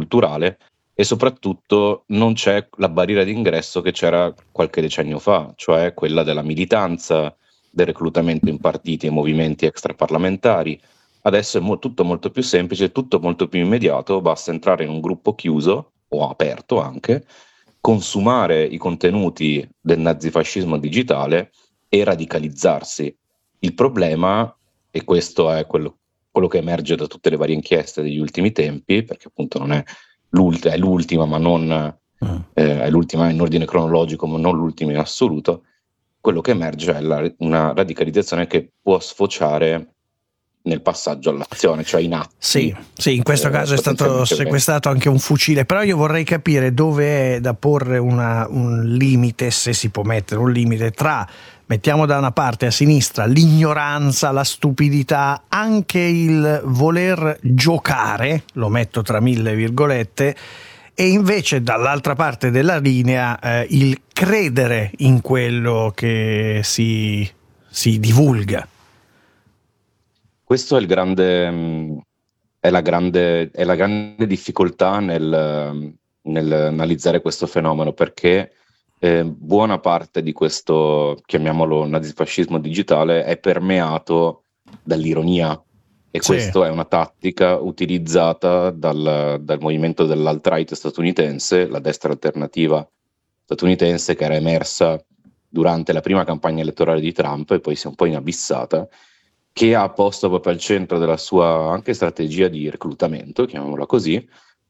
culturale, e soprattutto non c'è la barriera d'ingresso che c'era qualche decennio fa, cioè quella della militanza, del reclutamento in partiti e movimenti extraparlamentari. Adesso è tutto molto più semplice, tutto molto più immediato, basta entrare in un gruppo chiuso o aperto anche, consumare i contenuti del nazifascismo digitale e radicalizzarsi. Il problema, e questo è quello che emerge da tutte le varie inchieste degli ultimi tempi, perché appunto non è è l'ultima, ma non è l'ultima in ordine cronologico, ma non l'ultima in assoluto. Quello che emerge è una radicalizzazione che può sfociare nel passaggio all'azione, cioè in atti. Sì, in questo caso è stato sequestrato anche un fucile, però io vorrei capire dove è da porre un limite, se si può mettere un limite, tra, mettiamo da una parte a sinistra, l'ignoranza, la stupidità, anche il voler giocare, lo metto tra 1000 virgolette, e invece dall'altra parte della linea il credere in quello che si divulga. Questo è la grande difficoltà nell'analizzare questo fenomeno, perché buona parte di questo, chiamiamolo nazifascismo digitale, è permeato dall'ironia, e questo è una tattica utilizzata dal movimento dell'alt-right statunitense, la destra alternativa statunitense, che era emersa durante la prima campagna elettorale di Trump e poi si è un po' inabissata, che ha posto proprio al centro della sua anche strategia di reclutamento, chiamiamola così,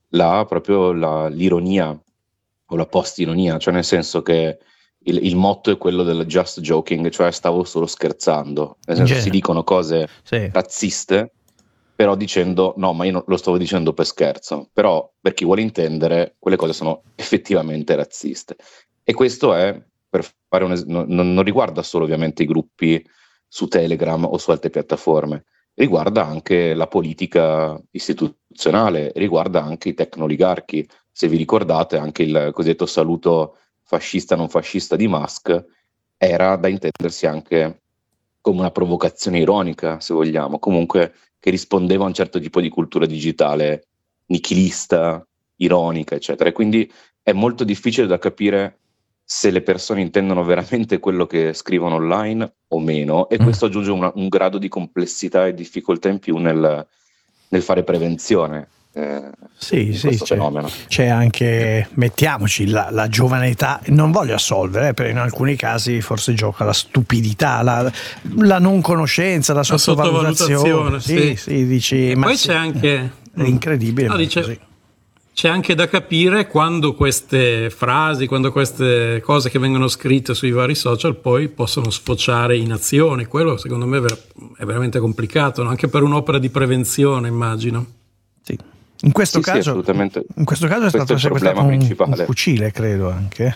l'ironia o la post-ironia, cioè nel senso che il motto è quello del just joking, cioè stavo solo scherzando, nel senso si dicono cose razziste, però dicendo no, ma io non, lo stavo dicendo per scherzo, però per chi vuole intendere quelle cose sono effettivamente razziste. E questo è, per fare non riguarda solo ovviamente i gruppi su Telegram o su altre piattaforme, riguarda anche la politica istituzionale, riguarda anche i tecnoligarchi. Se vi ricordate, anche il cosiddetto saluto fascista non fascista di Musk era da intendersi anche come una provocazione ironica, se vogliamo, comunque che rispondeva a un certo tipo di cultura digitale nichilista, ironica, eccetera. E quindi è molto difficile da capire se le persone intendono veramente quello che scrivono online o meno, e questo aggiunge un grado di complessità e difficoltà in più nel fare prevenzione. Questo fenomeno. C'è anche, mettiamoci, la giovane età, non voglio assolvere, però in alcuni casi forse gioca la stupidità, la non conoscenza, la sottovalutazione. Sì, dici, ma poi c'è anche è incredibile. C'è anche da capire quando queste frasi, quando queste cose che vengono scritte sui vari social poi possono sfociare in azione. Quello secondo me è veramente complicato, no? Anche per un'opera di prevenzione, immagino. Sì. In questo caso è stato sequestrato un fucile, credo anche.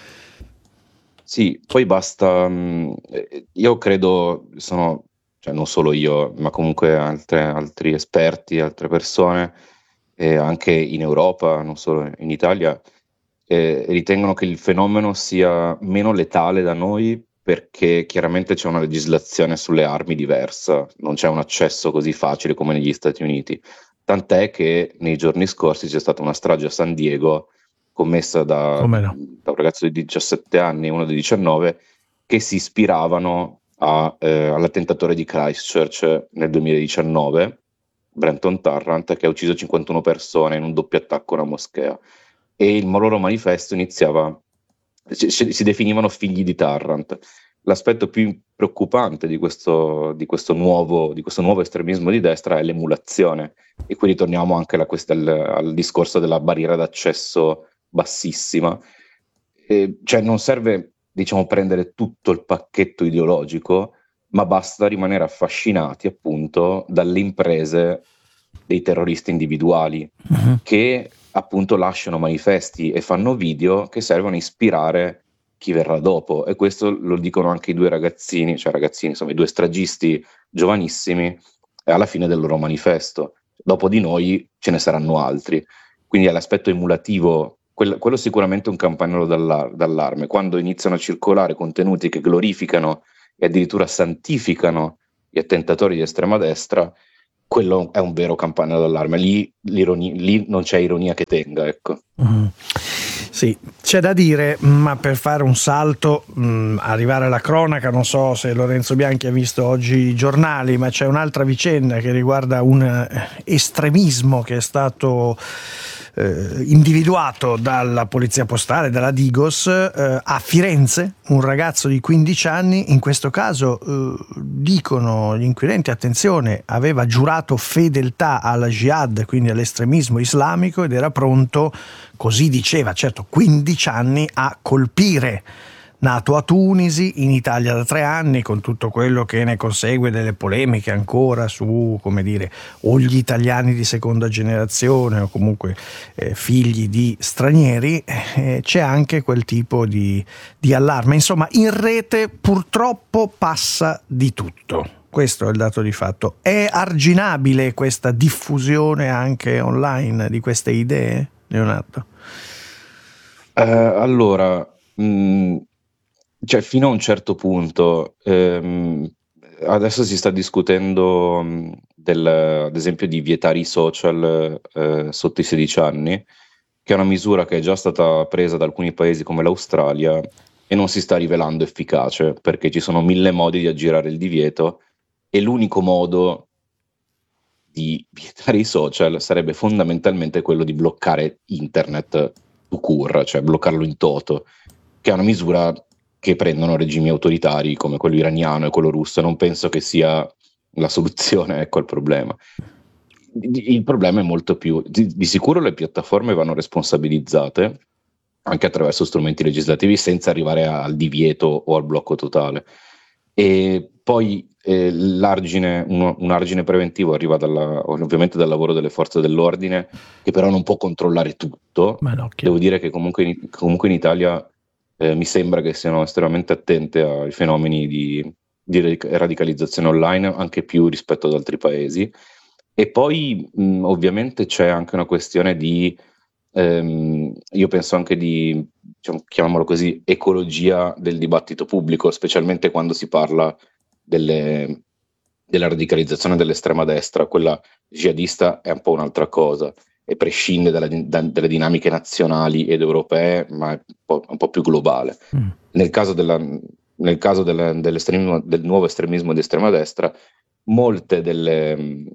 Sì, poi basta. Io credo, cioè non solo io, ma comunque altri esperti, altre persone, anche in Europa, non solo in Italia, ritengono che il fenomeno sia meno letale da noi, perché chiaramente c'è una legislazione sulle armi diversa, non c'è un accesso così facile come negli Stati Uniti. Tant'è che nei giorni scorsi c'è stata una strage a San Diego commessa da un ragazzo di 17 anni e uno di 19 che si ispiravano all'attentatore di Christchurch nel 2019, Brenton Tarrant, che ha ucciso 51 persone in un doppio attacco a una moschea. E il loro manifesto si definivano figli di Tarrant. L'aspetto più preoccupante di questo nuovo estremismo di destra è l'emulazione, e qui ritorniamo anche al discorso della barriera d'accesso bassissima. Cioè non serve, diciamo, prendere tutto il pacchetto ideologico, ma basta rimanere affascinati appunto dalle imprese dei terroristi individuali, che appunto lasciano manifesti e fanno video che servono a ispirare chi verrà dopo. E questo lo dicono anche i due ragazzini, insomma i due stragisti giovanissimi alla fine del loro manifesto: dopo di noi ce ne saranno altri. Quindi è l'aspetto emulativo, quello sicuramente è un campanello d'allarme, quando iniziano a circolare contenuti che glorificano e addirittura santificano gli attentatori di estrema destra. quello è un vero campanello d'allarme. Lì non c'è ironia che tenga, ecco. Sì, c'è da dire, ma per fare un salto, arrivare alla cronaca, non so se Lorenzo Bianchi ha visto oggi i giornali, ma c'è un'altra vicenda che riguarda un estremismo che è stato individuato dalla polizia postale, dalla Digos, a Firenze, un ragazzo di 15 anni, in questo caso dicono gli inquirenti, attenzione, aveva giurato fedeltà alla jihad, quindi all'estremismo islamico, ed era pronto, così diceva, certo, 15 anni, a colpire. Nato a Tunisi, in Italia da 3 anni, con tutto quello che ne consegue, delle polemiche ancora su, come dire, o gli italiani di seconda generazione o comunque figli di stranieri, c'è anche quel tipo di allarme. Insomma, in rete purtroppo passa di tutto. Questo è il dato di fatto. È arginabile questa diffusione anche online di queste idee, Leonardo? Allora, cioè fino a un certo punto, adesso si sta discutendo ad esempio di vietare i social sotto i 16 anni, che è una misura che è già stata presa da alcuni paesi come l'Australia e non si sta rivelando efficace, perché ci sono 1000 modi di aggirare il divieto e l'unico modo di vietare i social sarebbe fondamentalmente quello di bloccare internet tout court, cioè bloccarlo in toto, che è una misura che prendono regimi autoritari come quello iraniano e quello russo. Non penso che sia la soluzione, ecco, al problema. Il problema è molto più, di sicuro le piattaforme vanno responsabilizzate anche attraverso strumenti legislativi senza arrivare al divieto o al blocco totale. E poi un argine preventivo arriva ovviamente dal lavoro delle forze dell'ordine, che però non può controllare tutto. Devo dire che comunque in Italia mi sembra che siano estremamente attente ai fenomeni di radicalizzazione online, anche più rispetto ad altri paesi. E poi ovviamente c'è anche una questione di, io penso anche di, diciamo, chiamiamolo così, ecologia del dibattito pubblico, specialmente quando si parla della radicalizzazione dell'estrema destra. Quella jihadista è un po' un'altra cosa e prescinde dalle dinamiche nazionali ed europee, ma è un po' più globale. Nel caso dell'estremismo, del nuovo estremismo di estrema destra, molte delle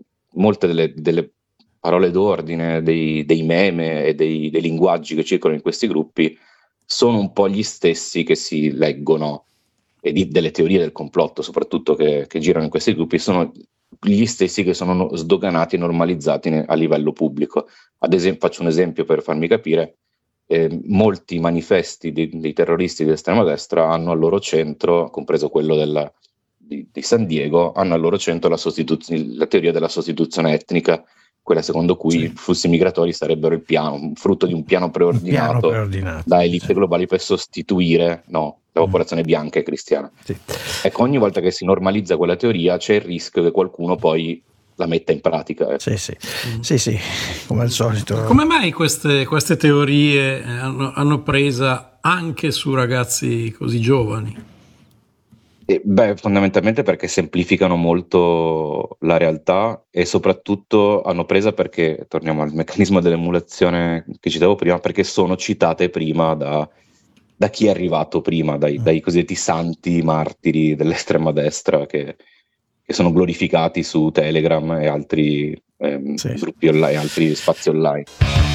parole d'ordine, dei meme e dei linguaggi che circolano in questi gruppi sono un po' gli stessi che si leggono, e delle teorie del complotto soprattutto che girano in questi gruppi sono gli stessi che sono sdoganati e normalizzati a livello pubblico. Ad esempio, faccio un esempio per farmi capire: molti manifesti dei terroristi dell'estrema destra hanno al loro centro, compreso quello di San Diego, hanno al loro centro la teoria della sostituzione etnica, quella secondo cui i flussi migratori sarebbero frutto di un piano preordinato da elite globali per sostituire la popolazione bianca e cristiana. Sì. Ecco, ogni volta che si normalizza quella teoria c'è il rischio che qualcuno poi la metta in pratica. Sì, come al solito. Come mai queste teorie hanno presa anche su ragazzi così giovani? Fondamentalmente perché semplificano molto la realtà e soprattutto hanno presa perché, torniamo al meccanismo dell'emulazione che citavo prima, perché sono citate prima da chi è arrivato prima, dai cosiddetti santi martiri dell'estrema destra che sono glorificati su Telegram e altri gruppi online, altri spazi online.